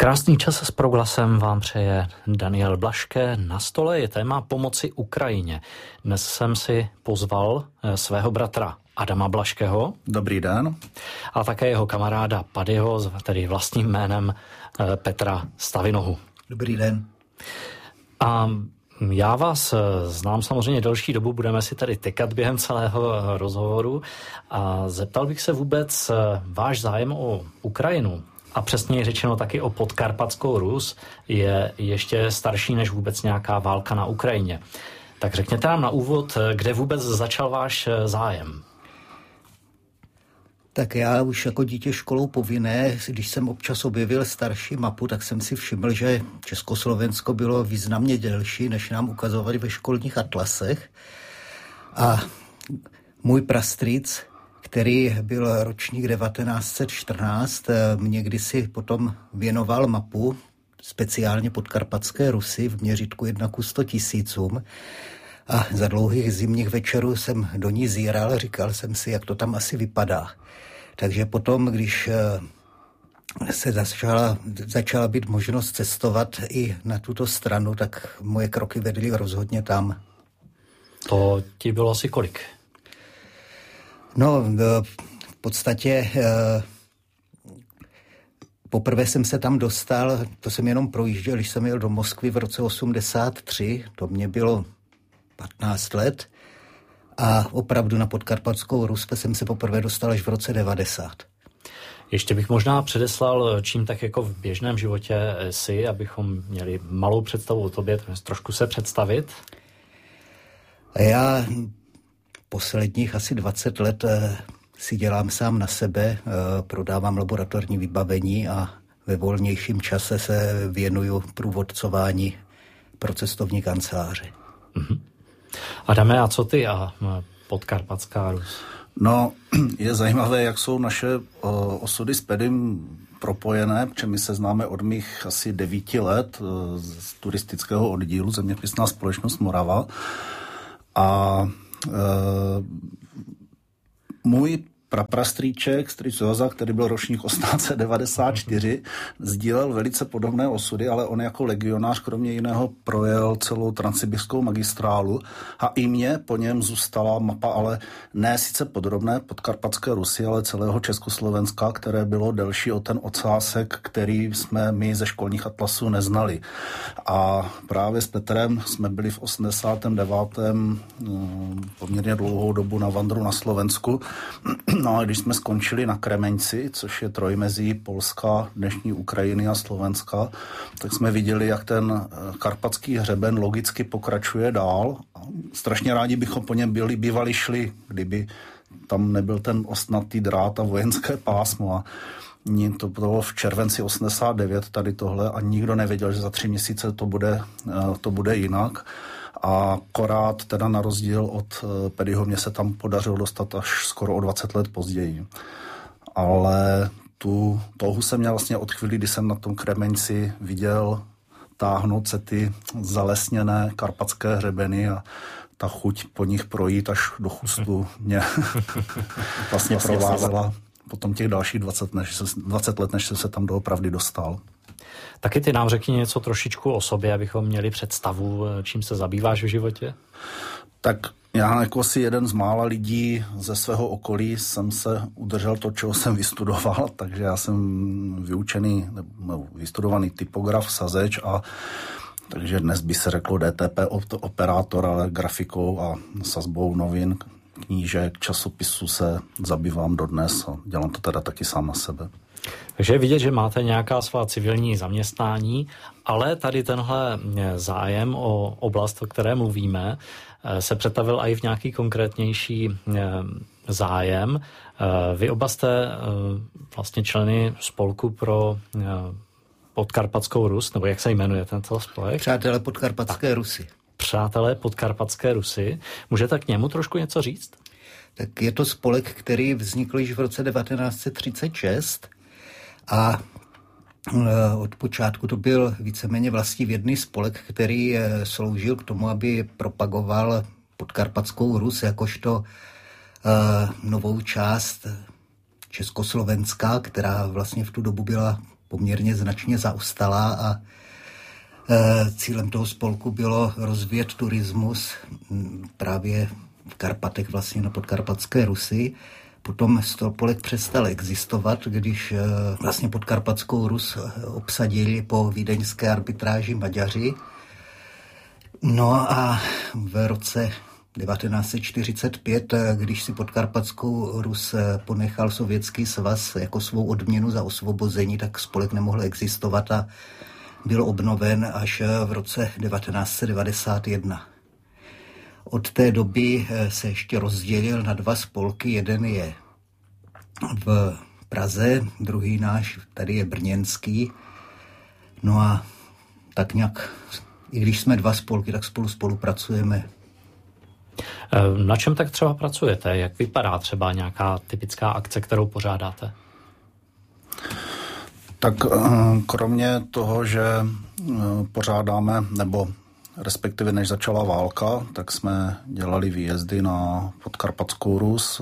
Krásný čas s Proglasem vám přeje Daniel Blaške. Na stole je téma pomoci Ukrajině. Dnes jsem si pozval svého bratra Adama Blaškeho. Dobrý den. A také jeho kamaráda Paddyho, tedy vlastním jménem Petra Stavinohu. Dobrý den. A já vás znám samozřejmě delší dobu, budeme si tady tykat během celého rozhovoru a zeptal bych se vůbec váš zájem o Ukrajinu a přesněji řečeno taky o Podkarpatskou Rus je ještě starší než vůbec nějaká válka na Ukrajině. Tak řekněte nám na úvod, kde vůbec začal váš zájem? Tak já už jako dítě školou povinné, když jsem občas objevil starší mapu, tak jsem si všiml, že Československo bylo významně delší, než nám ukazovali ve školních atlasech. A můj prastrýc, který byl ročník 1914, mě kdysi potom věnoval mapu, speciálně Podkarpatské Rusy v měřítku 1:100 000. A za dlouhých zimních večerů jsem do ní zíral, říkal jsem si, jak to tam asi vypadá. Takže potom, když se začala být možnost cestovat i na tuto stranu, tak moje kroky vedly rozhodně tam. To ti bylo asi kolik? No, v podstatě poprvé jsem se tam dostal, to jsem jenom projížděl, když jsem jel do Moskvy v roce 1983, to mě bylo 15 let. A opravdu na Podkarpatskou Rus jsem se poprvé dostal až v roce 1990. Ještě bych možná předeslal, čím tak jako v běžném životě si, abychom měli malou představu o tobě, trošku se představit. Já posledních asi 20 let si dělám sám na sebe, prodávám laboratorní vybavení a ve volnějším čase se věnuju průvodcování pro cestovní kanceláře. Mhm. Adame, a co ty a Podkarpatská Rus? No, je zajímavé, jak jsou naše osudy s Pedym propojené, protože my se známe od mých asi 9 let z turistického oddílu Zeměpisná společnost Morava. A můj prastrýček, strýc Joza, který byl ročník 1894, sdílel velice podobné osudy, ale on jako legionář kromě jiného projel celou transsibirskou magistrálu a i mně po něm zůstala mapa, ale ne sice podrobné Podkarpatské Rusy, ale celého Československa, které bylo delší o ten ocásek, který jsme my ze školních atlasů neznali. A právě s Petrem jsme byli v 89. poměrně dlouhou dobu na vandru na Slovensku. No a když jsme skončili na Kremeňci, což je trojmezí Polska, dnešní Ukrajiny a Slovenska, tak jsme viděli, jak ten karpatský hřeben logicky pokračuje dál. Strašně rádi bychom po něm bývali šli, kdyby tam nebyl ten ostnatý drát a vojenské pásmo. A to bylo v červenci 89 tady tohle a nikdo nevěděl, že za 3 měsíce to bude jinak. A akorát teda na rozdíl od Peddyho mě se tam podařilo dostat až skoro o 20 let později. Ale tu touhu jsem měl vlastně od chvíli, kdy jsem na tom Kremeňci viděl táhnout se ty zalesněné karpatské hřebeny a ta chuť po nich projít až do chustu mě vlastně provázela potom těch dalších 20 let, než jsem se tam doopravdy dostal. Taky ty nám řekni něco trošičku o sobě, abychom měli představu, čím se zabýváš v životě. Tak já jako si jeden z mála lidí ze svého okolí jsem se udržel to, čeho jsem vystudoval, takže já jsem vystudovaný typograf, sazeč a takže dnes by se řeklo DTP operátor, ale grafikou a sazbou novin, knížek, časopisů se zabývám dodnes a dělám to teda taky sám na sebe. Takže je vidět, že máte nějaká svá civilní zaměstnání, ale tady tenhle zájem o oblast, o které mluvíme, se přetavil i v nějaký konkrétnější zájem. Vy oba jste vlastně členy spolku pro Podkarpatskou Rus, nebo jak se jmenuje tento spolek? Přátelé Podkarpatské Rusy. Přátelé Podkarpatské Rusy. Můžete k němu trošku něco říct? Tak je to spolek, který vznikl již v roce 1936 a od počátku to byl víceméně vlastivědný spolek, který sloužil k tomu, aby propagoval Podkarpatskou Rus jakožto novou část Československa, která vlastně v tu dobu byla poměrně značně zaostalá a cílem toho spolku bylo rozvíjet turismus právě v Karpatech, vlastně na Podkarpatské Rusi. Potom spolek přestal existovat, když vlastně Podkarpatskou Rus obsadili po vídeňské arbitráži Maďaři. No a v roce 1945, když si Podkarpatskou Rus ponechal Sovětský svaz jako svou odměnu za osvobození, tak spolek nemohl existovat a byl obnoven až v roce 1991. Od té doby se ještě rozdělil na 2 spolky. Jeden je v Praze, druhý náš tady je brněnský. No a tak nějak, i když jsme 2 spolky, tak spolupracujeme. Na čem tak třeba pracujete? Jak vypadá třeba nějaká typická akce, kterou pořádáte? Tak kromě toho, že pořádáme, nebo respektive než začala válka, tak jsme dělali výjezdy na Podkarpatskou Rus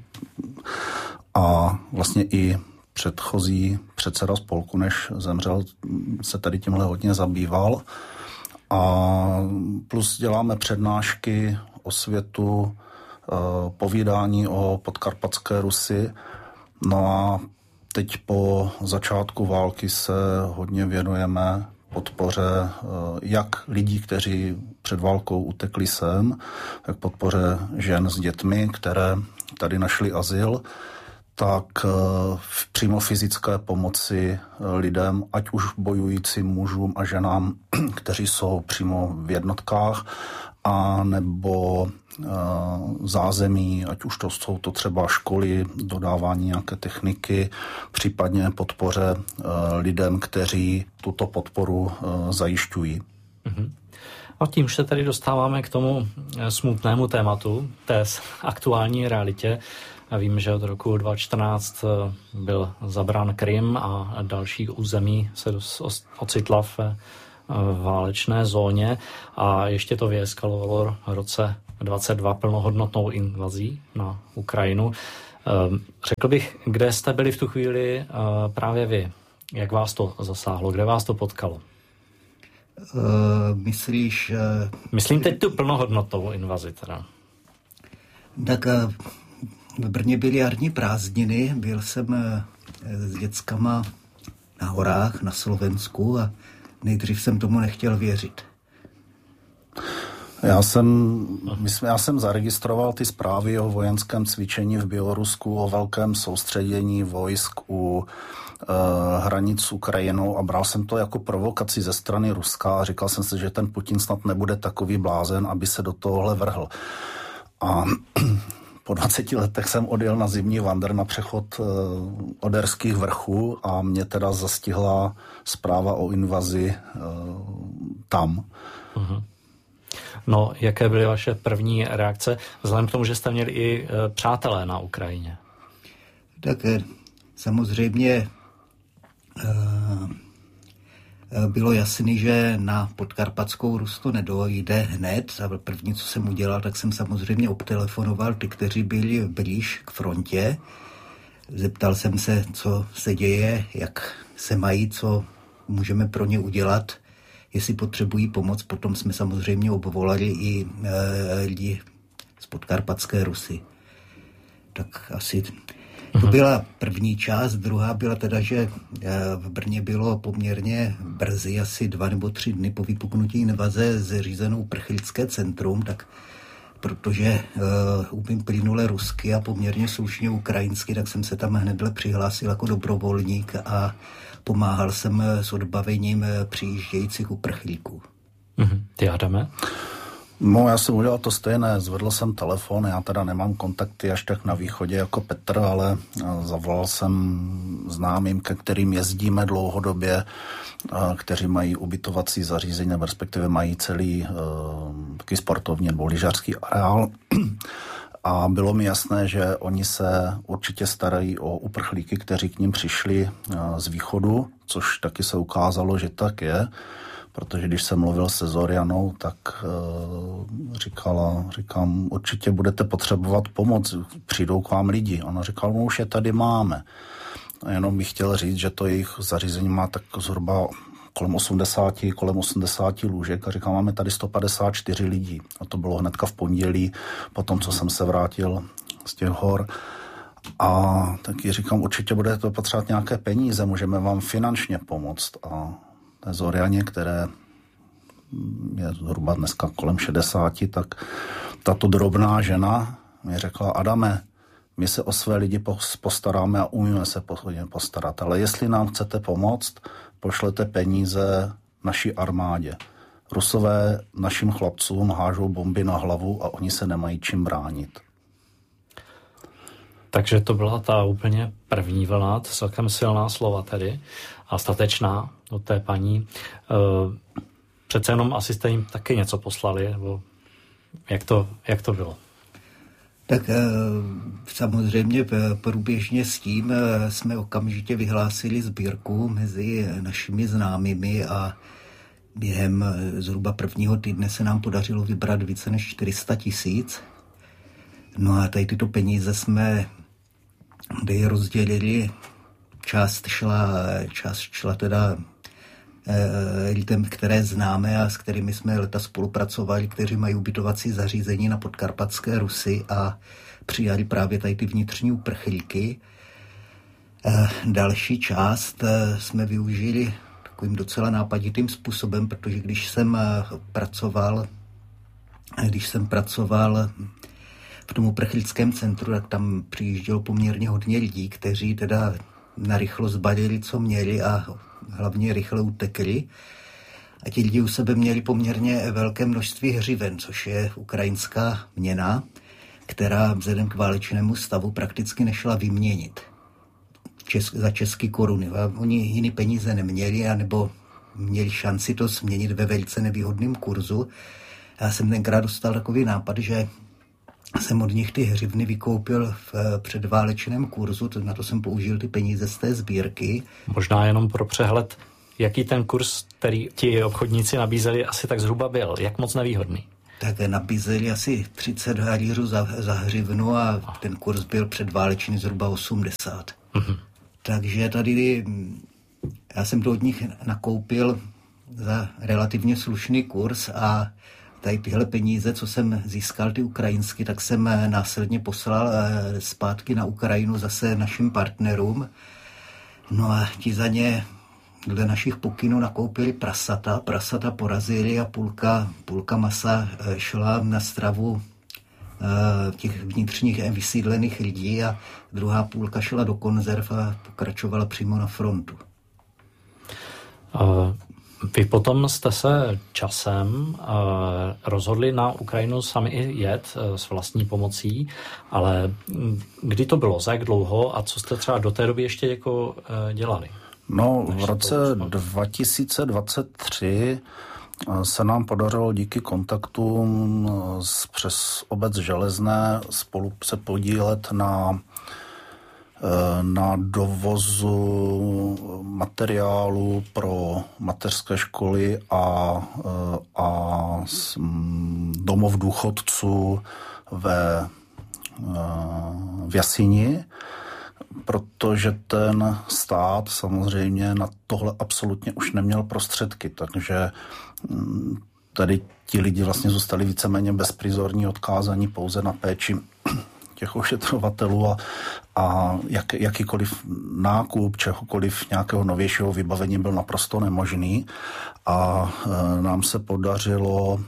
a vlastně i předchozí předseda spolku, než zemřel, se tady tímhle hodně zabýval. A plus děláme přednášky, osvětu, povídání o Podkarpatské Rusi. No a teď po začátku války se hodně věnujeme podpoře jak lidí, kteří před válkou utekli sem, tak podpoře žen s dětmi, které tady našli azyl, tak přímo fyzické pomoci lidem, ať už bojujícím mužům a ženám, kteří jsou přímo v jednotkách, a nebo zázemí, ať už to jsou to třeba školy, dodávání nějaké techniky, případně podpoře lidem, kteří tuto podporu zajišťují. A tím se tady dostáváme k tomu smutnému tématu, té aktuální realitě. Já vím, že od roku 2014 byl zabrán Krym a další území se ocitla v válečné zóně a ještě to vyeskalovalo v roce 2022 plnohodnotnou invazí na Ukrajinu. Řekl bych, kde jste byli v tu chvíli právě vy? Jak vás to zasáhlo? Kde vás to potkalo? Myslíš... Myslím teď tu plnohodnotnou invazi teda. Tak v Brně byly jarní prázdniny, byl jsem s dětskama na horách na Slovensku a nejdřív jsem tomu nechtěl věřit. Já jsem zaregistroval ty zprávy o vojenském cvičení v Bělorusku, o velkém soustředění vojsk u hranic s Ukrajinou a bral jsem to jako provokaci ze strany Ruska a říkal jsem si, že ten Putin snad nebude takový blázen, aby se do tohohle vrhl. A po 20 letech jsem odjel na zimní vandr na přechod Oderských vrchů a mě teda zastihla zpráva o invazi tam. Uh-huh. No, jaké byly vaše první reakce, vzhledem k tomu, že jste měli i přátelé na Ukrajině? Tak samozřejmě bylo jasný, že na Podkarpatskou Rus to nedojde hned. A první, co jsem udělal, tak jsem samozřejmě obtelefonoval ty, kteří byli blíž k frontě. Zeptal jsem se, co se děje, jak se mají, co můžeme pro ně udělat, jestli potřebují pomoc. Potom jsme samozřejmě obvolali i lidi z Podkarpatské Rusy. Tak asi to byla první část. Druhá byla teda, že v Brně bylo poměrně brzy, asi 2 nebo 3 dny po vypuknutí invaze zřízenou uprchlické centrum, tak protože umím plynule rusky a poměrně slušně ukrajinsky, tak jsem se tam hned přihlásil jako dobrovolník a pomáhal jsem s odbavením přijíždějících uprchlíků. Ty, Adame? No, já jsem udělal to stejné, zvedl jsem telefon, já teda nemám kontakty až tak na východě jako Petr, ale zavolal jsem známým, ke kterým jezdíme dlouhodobě, kteří mají ubytovací zařízení, respektive mají celý taky sportovní nebo lyžařský areál. A bylo mi jasné, že oni se určitě starají o uprchlíky, kteří k ním přišli z východu, což taky se ukázalo, že tak je. Protože když jsem mluvil se Zorianou, tak říkám, určitě budete potřebovat pomoc, přijdou k vám lidi. Ona říkala, no už je tady máme. Jenom bych chtěl říct, že to jejich zařízení má tak zhruba kolem 80 lůžek a říkám, máme tady 154 lidí. A to bylo hnedka v pondělí, po tom, co jsem se vrátil z těch hor. A taky říkám, určitě bude to potřebovat nějaké peníze, můžeme vám finančně pomoct. A té Zorianě, které je zhruba dneska kolem 60, tak tato drobná žena mi řekla, Adame, my se o své lidi postaráme a umíme se postarat, ale jestli nám chcete pomoct, pošlete peníze naší armádě. Rusové našim chlapcům hážou bomby na hlavu a oni se nemají čím bránit. Takže to byla ta úplně první vlna, celkem silná slova tedy a statečná od té paní. Přece jenom asi jste jim taky něco poslali, nebo jak to bylo? Tak samozřejmě průběžně s tím jsme okamžitě vyhlásili sbírku mezi našimi známými a během zhruba prvního týdne se nám podařilo vybrat více než 400 000. No a tady tyto peníze jsme rozdělili. Část šla teda lidem, které známe a s kterými jsme leta spolupracovali, kteří mají ubytovací zařízení na podkarpatské Rusy a přijali právě tady ty vnitřní uprchlíky. Další část jsme využili takovým docela nápaditým způsobem, protože když jsem pracoval v tom uprchlickém centru, tak tam přijíždělo poměrně hodně lidí, kteří teda narychlo zbalili, co měli a hlavně rychle utekli. A ti lidi u sebe měli poměrně velké množství hřiven, což je ukrajinská měna, která vzhledem k válečnému stavu prakticky nešla vyměnit za české koruny. A oni jiný peníze neměli, anebo měli šanci to změnit ve velice nevýhodném kurzu. Já jsem tenkrát dostal takový nápad, že jsem od nich ty hřivny vykoupil v předválečném kurzu, na to jsem použil ty peníze z té sbírky. Možná jenom pro přehled, jaký ten kurz, který ti obchodníci nabízeli, asi tak zhruba byl, jak moc nevýhodný? Tak nabízeli asi 30 halířů za hřivnu a ten kurz byl předválečný zhruba 80. Mm-hmm. Takže tady já jsem to od nich nakoupil za relativně slušný kurz a tady tyhle peníze, co jsem získal, ty ukrajinsky, tak jsem následně poslal zpátky na Ukrajinu zase našim partnerům. No a ti za ně dle našich pokynů nakoupili prasata. Prasata porazili a půlka masa šla na stravu těch vnitřních vysídlených lidí a druhá půlka šla do konzerv a pokračovala přímo na frontu. Vy potom jste se časem rozhodli na Ukrajinu sami i jet s vlastní pomocí, ale kdy to bylo, za jak dlouho a co jste třeba do té doby ještě jako dělali? No, v roce 2023 se nám podařilo díky kontaktům přes obec Železné spolu se podílet na dovozu materiálu pro mateřské školy a domov důchodců v Jasini, protože ten stát samozřejmě na tohle absolutně už neměl prostředky, takže tady ti lidi vlastně zůstali víceméně bezprizorní, odkázaní pouze na péči těch ošetřovatelů a jakýkoliv nákup čehokoliv nějakého novějšího vybavení byl naprosto nemožný a nám se podařilo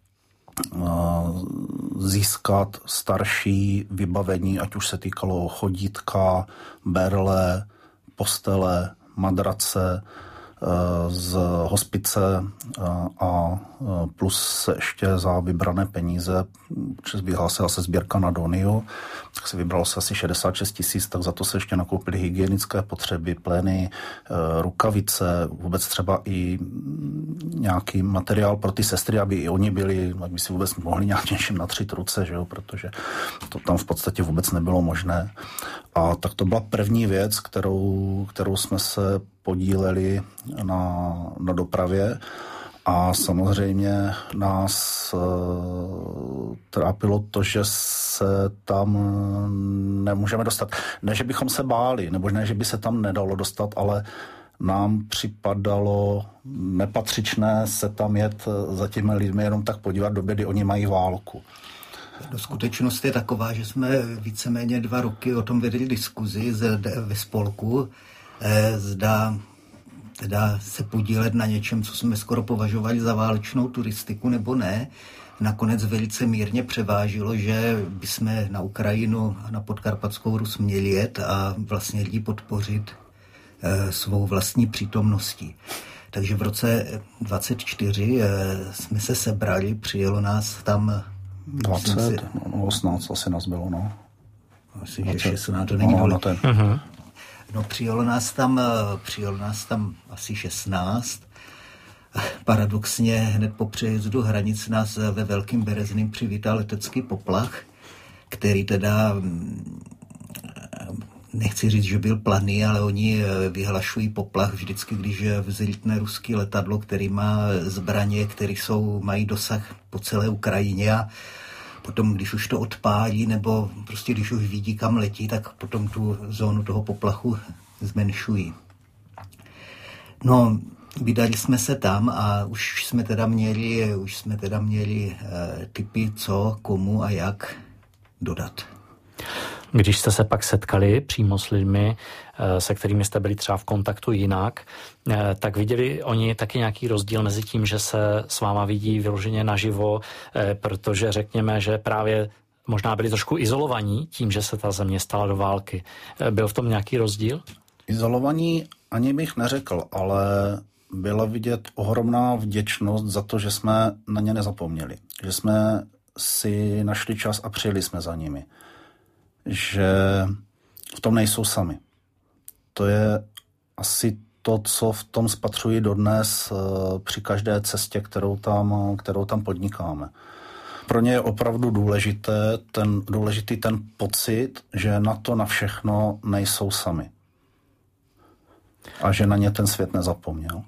získat starší vybavení, ať už se týkalo chodítka, berle, postele, madrace, z hospice a plus ještě za vybrané peníze, protože vyhlásila se sbírka na Doniu, tak se vybralo se asi 66 000, tak za to se ještě nakoupily hygienické potřeby, plény, rukavice, vůbec třeba i nějaký materiál pro ty sestry, aby i oni byli, aby si vůbec mohli nějak něčím natřít ruce, že jo? Protože to tam v podstatě vůbec nebylo možné. A tak to byla první věc, kterou jsme se podíleli na dopravě A samozřejmě nás trápilo to, že se tam nemůžeme dostat. Ne, že bychom se báli, nebo ne, že by se tam nedalo dostat, ale nám připadalo nepatřičné se tam jet za těmi lidmi jenom tak podívat do kdy oni mají válku. No, skutečnost je taková, že jsme víceméně 2 roky o tom vedli diskuzi ve spolku, zda teda se podílet na něčem, co jsme skoro považovali za válečnou turistiku, nebo ne. Nakonec velice mírně převážilo, že bychom na Ukrajinu a na Podkarpatskou Rus měli jet a vlastně lidi podpořit svou vlastní přítomností. Takže v roce 24 jsme se sebrali, přijelo nás tam 20, 18 asi nás bylo, no. Asi, že 16, to není tolik. No, přijelo nás tam asi 16. Paradoxně hned po přejezdu hranic nás ve Velkým Berezným přivítal letecký poplach, který teda, nechci říct, že byl planý, ale oni vyhlašují poplach vždycky, když vzlítne ruský letadlo, který má zbraně, které mají dosah po celé Ukrajině, a potom, když už to odpálí, nebo prostě když už vidí, kam letí, tak potom tu zónu toho poplachu zmenšují. No, vydali jsme se tam a už jsme teda měli tipy, co, komu a jak dodat. Když jste se pak setkali přímo s lidmi, se kterými jste byli třeba v kontaktu jinak, tak viděli oni taky nějaký rozdíl mezi tím, že se s váma vidí vyloženě naživo, protože řekněme, že právě možná byli trošku izolovaní tím, že se ta země stala do války. Byl v tom nějaký rozdíl? Izolovaní ani bych neřekl, ale byla vidět ohromná vděčnost za to, že jsme na ně nezapomněli. Že jsme si našli čas a přijeli jsme za nimi. Že v tom nejsou sami. To je asi to, co v tom spatřuji dodnes při každé cestě, kterou tam podnikáme. Pro ně je opravdu důležitý ten pocit, že na to, na všechno nejsou sami. A že na ně ten svět nezapomněl.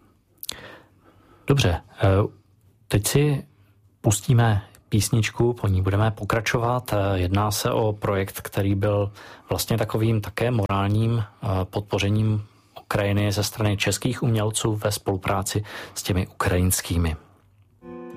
Dobře, teď si pustíme písničku, po ní budeme pokračovat. Jedná se o projekt, který byl vlastně takovým také morálním podpořením Ukrajiny ze strany českých umělců ve spolupráci s těmi ukrajinskými.